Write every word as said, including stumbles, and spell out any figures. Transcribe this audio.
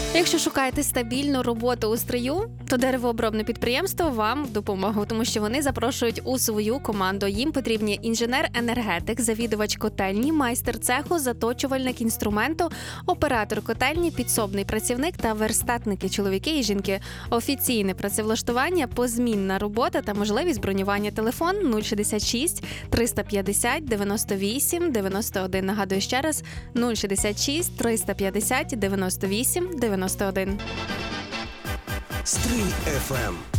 Якщо шукаєте стабільну роботу у стрию, то деревообробне підприємство вам в допомогу, тому що вони запрошують у свою команду. Їм потрібні інженер-енергетик, завідувач котельні, майстер цеху, заточувальник інструменту, оператор котельні, підсобний працівник та верстатники, чоловіки і жінки. Офіційне працевлаштування, позмінна робота та можливість бронювання. Телефон нуль шістдесят шість триста п'ятдесят дев'яносто вісім дев'яносто один. Нагадую ще раз, нуль шістдесят шість триста п'ятдесят дев'яносто вісім дев'яносто один. Стрий еф ем.